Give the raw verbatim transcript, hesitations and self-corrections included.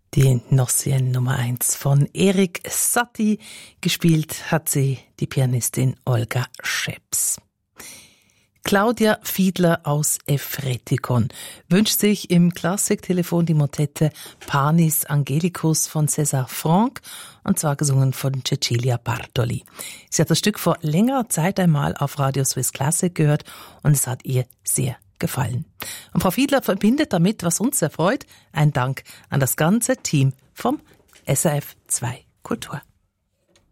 Die Nossien Nummer eins von Erik Satie. Gespielt hat sie die Pianistin Olga Scheps. Claudia Fiedler aus Efretikon wünscht sich im Klassiktelefon die Motette Panis Angelicus von César Franck, und zwar gesungen von Cecilia Bartoli. Sie hat das Stück vor längerer Zeit einmal auf Radio Swiss Classic gehört und es hat ihr sehr gefallen. Und Frau Fiedler verbindet damit, was uns erfreut, ein Dank an das ganze Team vom S R F zwei Kultur.